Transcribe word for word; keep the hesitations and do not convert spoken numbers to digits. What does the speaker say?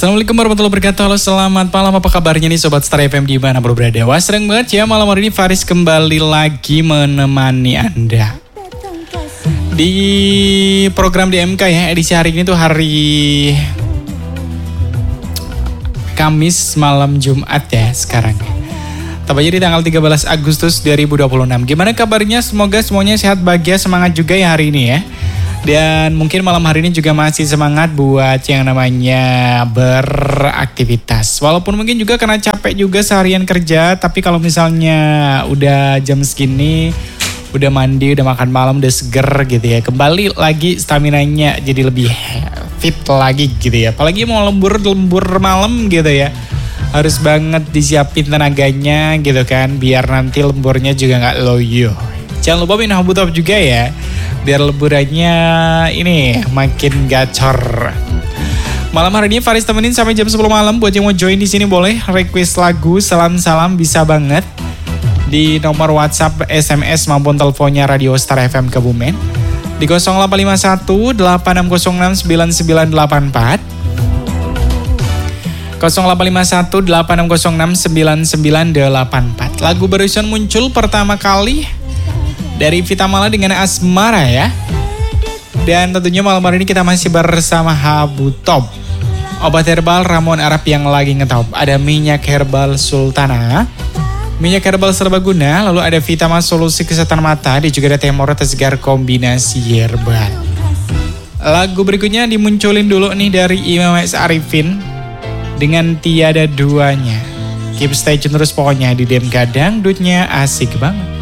Assalamualaikum warahmatullahi wabarakatuh. Halo, selamat malam. Apa kabarnya nih Sobat Star F M di mana pun berada? Wah, sering banget ya malam hari ini Faris kembali lagi menemani Anda di program D M K ya. Edisi hari ini tuh hari Kamis malam Jumat ya sekarang. Tepatnya di tanggal tiga belas Agustus dua ribu dua puluh enam. Gimana kabarnya? Semoga semuanya sehat, bahagia, semangat juga ya hari ini ya. Dan mungkin malam hari ini juga masih semangat buat yang namanya beraktivitas. Walaupun mungkin juga karena capek juga seharian kerja. Tapi kalau misalnya udah jam segini, udah mandi, udah makan malam, udah seger gitu ya. Kembali lagi staminanya jadi lebih fit lagi gitu ya. Apalagi mau lembur-lembur malam gitu ya. Harus banget disiapin tenaganya gitu kan. Biar nanti lemburnya juga gak loyo. Jangan lupa minum Habutop juga ya. Biar leburannya ini makin gacor. Malam hari ini Faris temenin sampai jam sepuluh malam. Buat yang mau join di sini boleh request lagu, salam-salam bisa banget di nomor WhatsApp, S M S maupun teleponnya Radio Star F M Kebumen di nol delapan lima satu delapan enam nol enam sembilan sembilan delapan empat nol delapan lima satu delapan enam nol enam sembilan sembilan delapan empat. Lagu barusan muncul pertama kali dari Vita Mala dengan Asmara ya. Dan tentunya malam hari ini kita masih bersama Habutop, obat herbal ramuan Arab yang lagi ngetop. Ada minyak herbal Sultana, minyak herbal serbaguna, lalu ada Vitama solusi kesehatan mata, dan juga ada teh mawar segar kombinasi herbal. Lagu berikutnya dimunculin dulu nih dari Imam S. Arifin dengan Tiada Duanya. Keep stay tune terus pokoknya di D M K Dangdutnya asik banget.